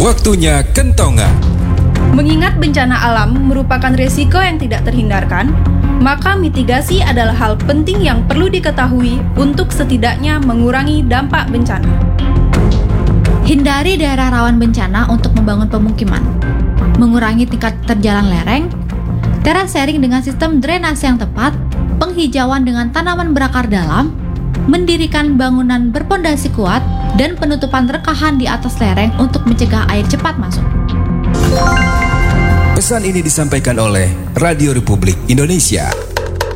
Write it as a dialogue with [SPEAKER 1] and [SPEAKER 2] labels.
[SPEAKER 1] Waktunya kentongan.
[SPEAKER 2] Mengingat bencana alam merupakan risiko yang tidak terhindarkan, maka mitigasi adalah hal penting yang perlu diketahui untuk setidaknya mengurangi dampak bencana.
[SPEAKER 3] Hindari daerah rawan bencana untuk membangun pemukiman, mengurangi tingkat terjalan lereng, terasering dengan sistem drainase yang tepat, penghijauan dengan tanaman berakar dalam, mendirikan bangunan berpondasi kuat, dan penutupan rekahan di atas lereng untuk mencegah air cepat masuk.
[SPEAKER 1] Pesan ini disampaikan oleh Radio Republik Indonesia.